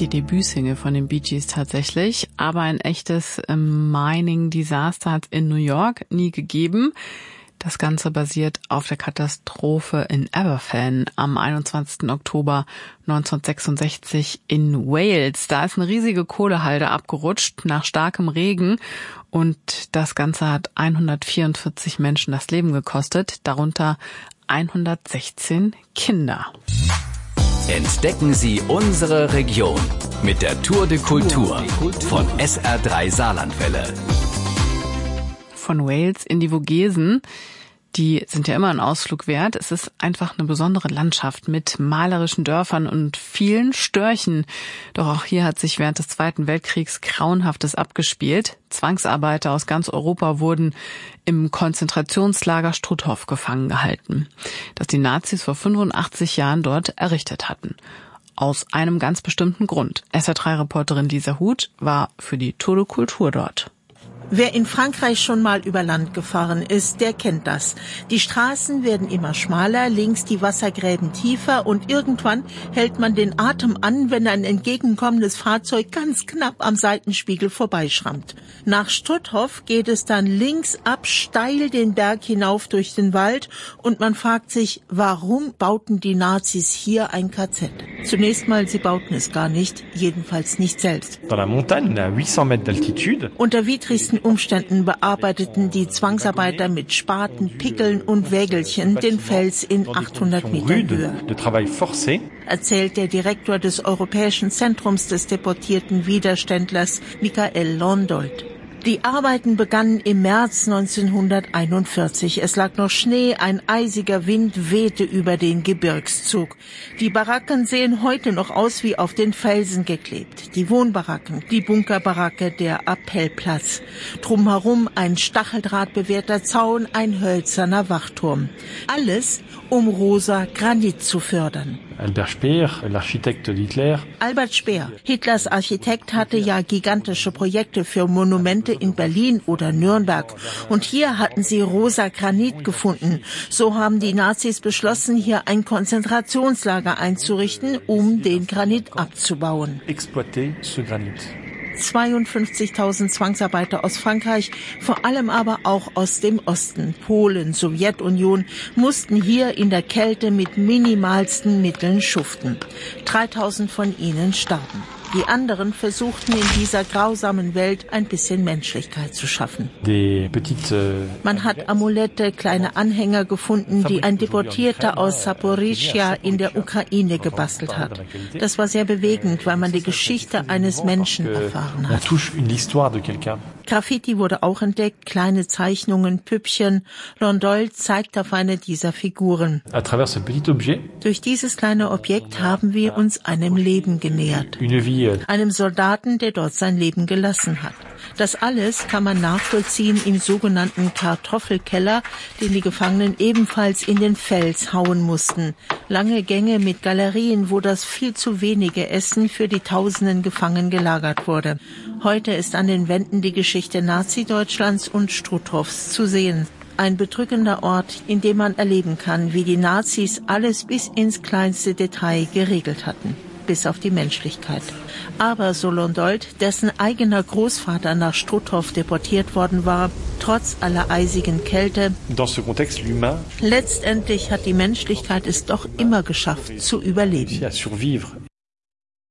die Debütsingle von den Bee Gees tatsächlich, aber ein echtes Mining-Desaster hat es in New York nie gegeben. Das Ganze basiert auf der Katastrophe in Aberfan am 21. Oktober 1966 in Wales. Da ist eine riesige Kohlehalde abgerutscht nach starkem Regen und das Ganze hat 144 Menschen das Leben gekostet, darunter 116 Kinder. Entdecken Sie unsere Region mit der Tour de Kultur von SR3 Saarlandwelle. Von Wales in die Vogesen. Die sind ja immer ein Ausflug wert. Es ist einfach eine besondere Landschaft mit malerischen Dörfern und vielen Störchen. Doch auch hier hat sich während des Zweiten Weltkriegs Grauenhaftes abgespielt. Zwangsarbeiter aus ganz Europa wurden im Konzentrationslager Struthof gefangen gehalten, das die Nazis vor 85 Jahren dort errichtet hatten. Aus einem ganz bestimmten Grund. SR3-Reporterin Lisa Huth war für die Tour de Kultur dort. Wer in Frankreich schon mal über Land gefahren ist, der kennt das. Die Straßen werden immer schmaler, links die Wassergräben tiefer und irgendwann hält man den Atem an, wenn ein entgegenkommendes Fahrzeug ganz knapp am Seitenspiegel vorbeischrammt. Nach Struthof geht es dann links ab steil den Berg hinauf durch den Wald und man fragt sich, warum bauten die Nazis hier ein KZ? Zunächst mal, sie bauten es gar nicht, jedenfalls nicht selbst. Unter widrigsten Umständen bearbeiteten die Zwangsarbeiter mit Spaten, Pickeln und Wägelchen den Fels in 800 Metern Höhe. Erzählt der Direktor des Europäischen Zentrums des deportierten Widerständlers, Michael Londold. Die Arbeiten begannen im März 1941. Es lag noch Schnee, ein eisiger Wind wehte über den Gebirgszug. Die Baracken sehen heute noch aus wie auf den Felsen geklebt. Die Wohnbaracken, die Bunkerbaracke, der Appellplatz. Drumherum ein stacheldrahtbewehrter Zaun, ein hölzerner Wachturm. Alles, um rosa Granit zu fördern. Albert Speer, l'architecte d'Hitler. Albert Speer, Hitlers Architekt, hatte ja gigantische Projekte für Monumente in Berlin oder Nürnberg. Und hier hatten sie rosa Granit gefunden. So haben die Nazis beschlossen, hier ein Konzentrationslager einzurichten, um den Granit abzubauen. Exploiter ce granit. 52.000 Zwangsarbeiter aus Frankreich, vor allem aber auch aus dem Osten, Polen, Sowjetunion, mussten hier in der Kälte mit minimalsten Mitteln schuften. 3.000 von ihnen starben. Die anderen versuchten in dieser grausamen Welt ein bisschen Menschlichkeit zu schaffen. Man hat Amulette, kleine Anhänger gefunden, die ein Deportierter aus Saporischschja in der Ukraine gebastelt hat. Das war sehr bewegend, weil man die Geschichte eines Menschen erfahren hat. Graffiti wurde auch entdeckt, kleine Zeichnungen, Püppchen. Londold zeigt auf eine dieser Figuren. Durch dieses kleine Objekt haben wir uns einem Leben genähert. Einem Soldaten, der dort sein Leben gelassen hat. Das alles kann man nachvollziehen im sogenannten Kartoffelkeller, den die Gefangenen ebenfalls in den Fels hauen mussten. Lange Gänge mit Galerien, wo das viel zu wenige Essen für die Tausenden Gefangenen gelagert wurde. Heute ist an den Wänden die Geschichte Nazi-Deutschlands und Struthofs zu sehen. Ein bedrückender Ort, in dem man erleben kann, wie die Nazis alles bis ins kleinste Detail geregelt hatten. Bis auf die Menschlichkeit. Aber, so Londold, dessen eigener Großvater nach Struthof deportiert worden war, trotz aller eisigen Kälte, letztendlich hat die Menschlichkeit es doch immer geschafft, zu überleben.